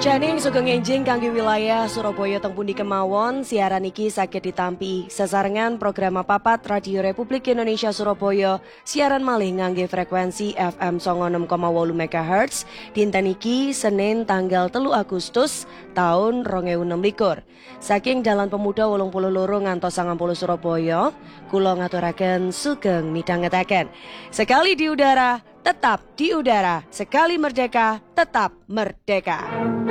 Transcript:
Janing sugeng enjing kangge wilayah Surabaya teng pundi kemawon siaran iki saged ditampi sesarengan program papat Radio Republik Indonesia Surabaya siaran malih ngangge frekuensi FM 96,8 MHz dinten iki Senin tanggal 3 Agustus tahun 2026. Saking Dalan Pemuda 82 ngantos 90 Surabaya kula ngaturaken sugeng midhangetaken. Sekali di udara tetap di udara, sekali merdeka tetap merdeka.